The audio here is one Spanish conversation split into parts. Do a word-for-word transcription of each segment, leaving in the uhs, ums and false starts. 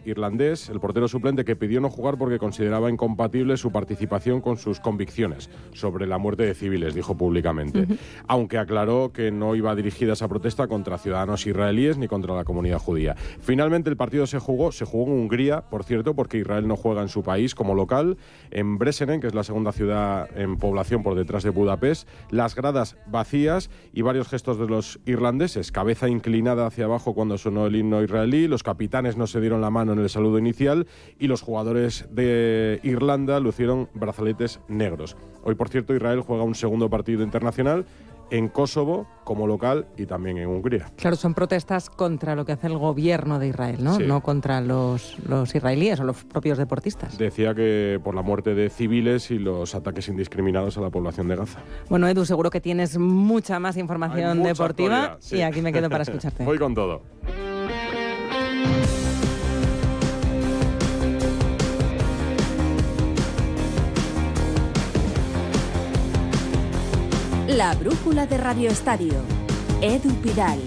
irlandés, el portero suplente, que pidió no jugar porque consideraba incompatible su participación con sus convicciones sobre la muerte de civiles, dijo públicamente. Uh-huh. Aunque aclaró que no iba dirigida esa protesta contra ciudadanos israelíes ni contra la comunidad judía. Finalmente el partido se jugó, se jugó en Hungría, por cierto, porque Israel no juega en su país como local, en Bresenen, que es la segunda ciudad en población por detrás de Budapest, las gradas vacías y varios gestos de los irlandeses, cabeza inclinada hacia abajo cuando sonó el himno israelí, los capitanes no se dieron la mano en el saludo inicial y los jugadores de Irlanda lucieron brazaletes negros. Hoy, por cierto, Israel juega un segundo partido internacional en Kosovo como local y también en Hungría. Claro, son protestas contra lo que hace el gobierno de Israel, ¿no? Sí. No contra los, los israelíes o los propios deportistas. Decía que por la muerte de civiles y los ataques indiscriminados a la población de Gaza. Bueno, Edu, seguro que tienes mucha más información mucha deportiva, sí. Y aquí me quedo para escucharte. Voy con todo. La brújula de Radio Estadio. Edu Pidal.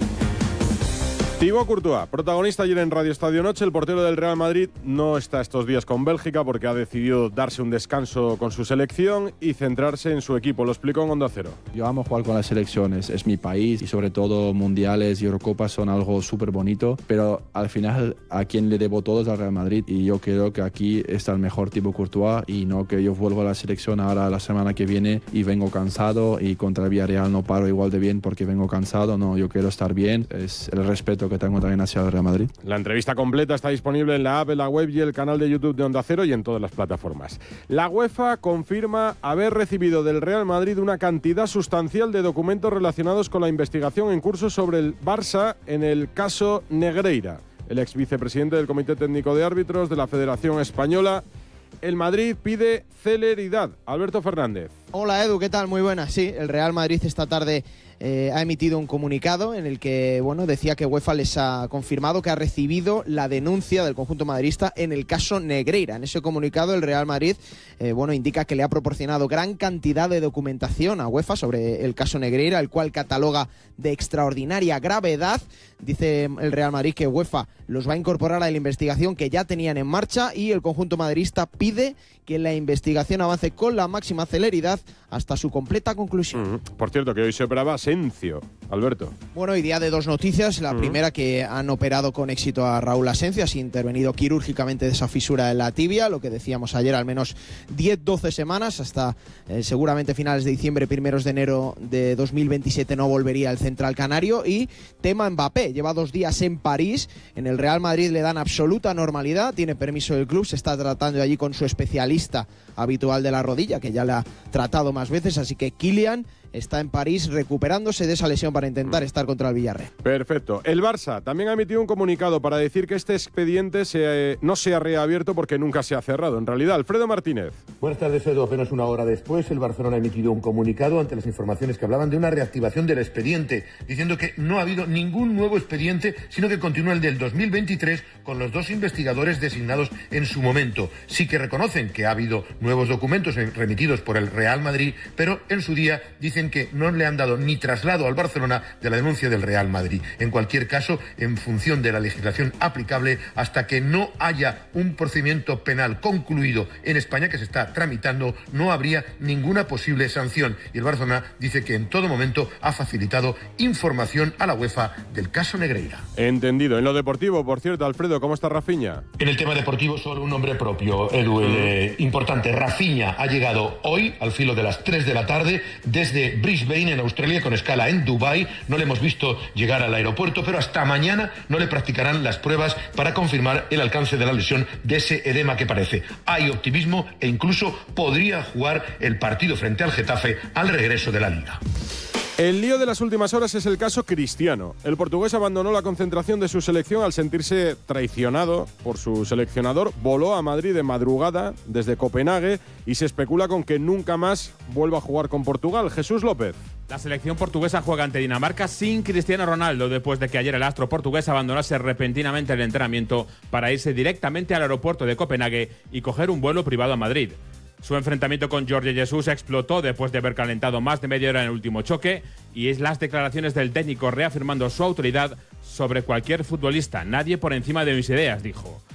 Thibaut Courtois, protagonista ayer en Radio Estadio Noche, el portero del Real Madrid, no está estos días con Bélgica porque ha decidido darse un descanso con su selección y centrarse en su equipo. Lo explicó en Onda Cero. Yo amo jugar con las selecciones, es mi país y sobre todo mundiales y Eurocopas son algo súper bonito, pero al final a quien le debo todo es al Real Madrid y yo creo que aquí está el mejor Thibaut Courtois y no que yo vuelvo a la selección ahora la semana que viene y vengo cansado y contra el Villarreal no paro igual de bien porque vengo cansado. No, yo quiero estar bien, es el respeto que tengo también hacia el Real Madrid. La entrevista completa está disponible en la app, en la web y el canal de YouTube de Onda Cero y en todas las plataformas. La UEFA confirma haber recibido del Real Madrid una cantidad sustancial de documentos relacionados con la investigación en curso sobre el Barça en el caso Negreira. El ex vicepresidente del Comité Técnico de Árbitros de la Federación Española. El Madrid pide celeridad. Alberto Fernández. Hola Edu, ¿qué tal? Muy buenas. Sí, el Real Madrid esta tarde eh, ha emitido un comunicado en el que, bueno, decía que UEFA les ha confirmado que ha recibido la denuncia del conjunto madridista en el caso Negreira. En ese comunicado el Real Madrid, eh, bueno, indica que le ha proporcionado gran cantidad de documentación a UEFA sobre el caso Negreira, el cual cataloga de extraordinaria gravedad. Dice el Real Madrid que UEFA los va a incorporar a la investigación que ya tenían en marcha y el conjunto madridista pide que la investigación avance con la máxima celeridad hasta su completa conclusión. Mm-hmm. Por cierto, que hoy se operaba Asencio, Alberto. Bueno, hoy día de dos noticias. La mm-hmm. primera, que han operado con éxito a Raúl Asencio, ha intervenido quirúrgicamente de esa fisura en la tibia, lo que decíamos ayer, al menos diez doce semanas, hasta eh, seguramente finales de diciembre, primeros de enero de dos mil veintisiete no volvería el central canario. Y tema Mbappé, lleva dos días en París, en el Real Madrid le dan absoluta normalidad, tiene permiso del club, se está tratando allí con su especialista habitual de la rodilla, que ya le ha tratado más veces, así que Kylian está en París recuperándose de esa lesión para intentar estar contra el Villarreal. Perfecto. El Barça también ha emitido un comunicado para decir que este expediente se, no se ha reabierto porque nunca se ha cerrado. En realidad, Alfredo Martínez. Buenas tardes, Edu. Apenas una hora después, el Barcelona ha emitido un comunicado ante las informaciones que hablaban de una reactivación del expediente, diciendo que no ha habido ningún nuevo expediente, sino que continúa el del dos mil veintitrés con los dos investigadores designados en su momento. Sí que reconocen que ha habido nuevos documentos remitidos por el Real Madrid, pero en su día dicen que no le han dado ni traslado al Barcelona de la denuncia del Real Madrid. En cualquier caso, en función de la legislación aplicable, hasta que no haya un procedimiento penal concluido en España que se está tramitando, no habría ninguna posible sanción. Y el Barcelona dice que en todo momento ha facilitado información a la UEFA del caso Negreira. Entendido. En lo deportivo, por cierto, Alfredo, ¿cómo está Rafinha? En el tema deportivo, solo un nombre propio, Edu, el, eh, importante. Rafinha ha llegado hoy al filo de las tres de la tarde desde Brisbane, en Australia, con escala en Dubái. No le hemos visto llegar al aeropuerto, pero hasta mañana no le practicarán las pruebas para confirmar el alcance de la lesión de ese edema que parece. Hay optimismo e incluso podría jugar el partido frente al Getafe al regreso de la Liga. El lío de las últimas horas es el caso Cristiano. El portugués abandonó la concentración de su selección al sentirse traicionado por su seleccionador. Voló a Madrid de madrugada desde Copenhague y se especula con que nunca más vuelva a jugar con Portugal. Jesús López. La selección portuguesa juega ante Dinamarca sin Cristiano Ronaldo después de que ayer el astro portugués abandonase repentinamente el entrenamiento para irse directamente al aeropuerto de Copenhague y coger un vuelo privado a Madrid. Su enfrentamiento con Jorge Jesús explotó después de haber calentado más de media hora en el último choque y es las declaraciones del técnico reafirmando su autoridad sobre cualquier futbolista. Nadie por encima de mis ideas, dijo.